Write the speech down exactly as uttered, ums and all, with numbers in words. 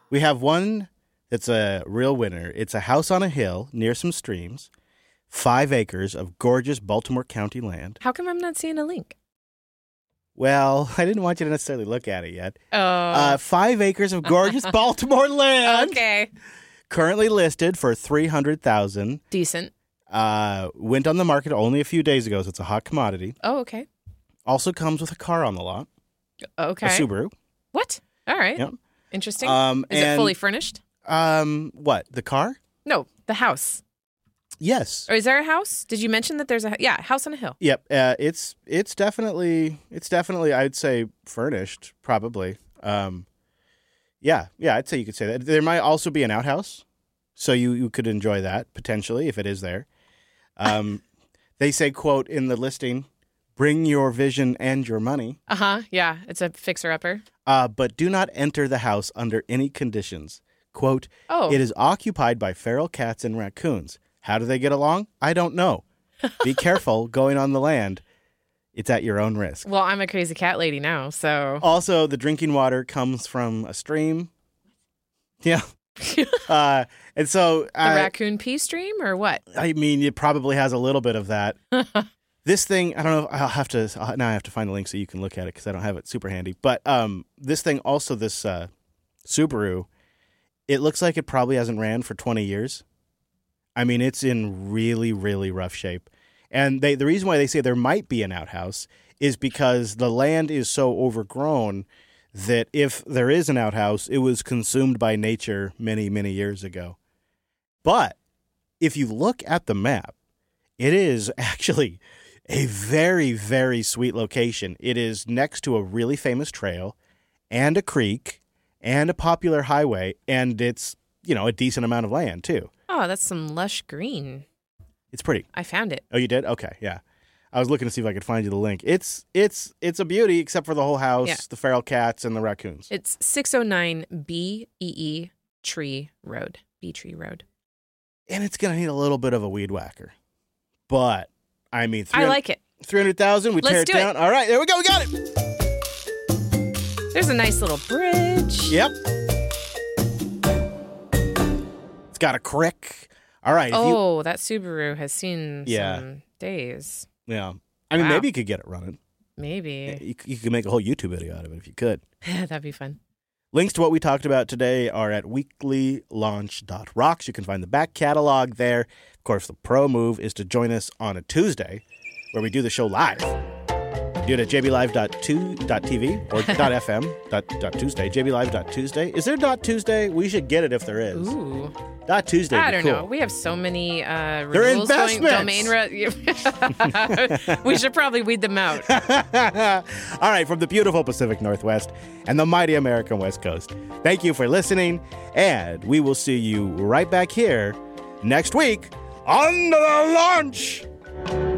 We have one that's a real winner. It's a house on a hill near some streams, five acres of gorgeous Baltimore County land. How come I'm not seeing a link? Well, I didn't want you to necessarily look at it yet. Oh. Uh, five acres of gorgeous Baltimore land. Okay. Currently listed for three hundred thousand dollars. Decent. Uh, went on the market only a few days ago, so it's a hot commodity. Oh, okay. Also comes with a car on the lot. Okay. A Subaru. What? All right. Yep. Interesting. Um, Is and, it fully furnished? Um, what? The car? No, the house. Yes. Or is there a house? Did you mention that there's a yeah house on a hill? Yep. Uh, it's it's definitely it's definitely I'd say furnished probably. Um, yeah, yeah. I'd say you could say that. There might also be an outhouse, so you, you could enjoy that potentially if it is there. Um, they say, quote in the listing, "Bring your vision and your money." Uh huh. Yeah, it's a fixer upper. Uh, but do not enter the house under any conditions. Quote, Oh. It is occupied by feral cats and raccoons. How do they get along? I don't know. Be careful going on the land. It's at your own risk. Well, I'm a crazy cat lady now, so. Also, the drinking water comes from a stream. Yeah. uh, and so... The uh, raccoon pee stream or what? I mean, it probably has a little bit of that. This thing, I don't know, I'll have to, now I have to find the link so you can look at it because I don't have it super handy. But um, this thing, also this uh, Subaru, it looks like it probably hasn't ran for twenty years. I mean, it's in really, really rough shape. And they, the reason why they say there might be an outhouse is because the land is so overgrown that if there is an outhouse, it was consumed by nature many, many years ago. But if you look at the map, it is actually a very, very sweet location. It is next to a really famous trail and a creek and a popular highway, and it's, you know, a decent amount of land, too. Oh, that's some lush green. It's pretty. I found it. Oh, you did? Okay, yeah. I was looking to see if I could find you the link. It's it's it's a beauty, except for the whole house, Yeah. the feral cats, and the raccoons. It's six oh nine B E E Tree Road. B Tree Road. And it's going to need a little bit of a weed whacker. But, I mean... I like it. three hundred thousand dollars, we Let's tear it do down. it. All right, there we go, we got it! There's a nice little bridge. Yep. It's got a crick. All right. If Oh, you... that Subaru has seen Yeah. some days. Yeah. I mean, Wow. maybe you could get it running. Maybe. You, you could make a whole YouTube video out of it if you could. That'd be fun. Links to what we talked about today are at weekly launch dot rocks. You can find the back catalog there. Of course, the pro move is to join us on a Tuesday where we do the show live. Do it at j b live dot two dot t v or .fm dot, dot Tuesday. j b live dot Tuesday. Is there dot Tuesday? We should get it if there is. Ooh. Dot Tuesday. I be don't cool. know. We have so many uh, They're renewals going. investments. Domain re- we should probably weed them out. All right, from the beautiful Pacific Northwest and the mighty American West Coast, thank you for listening, and we will see you right back here next week on the launch.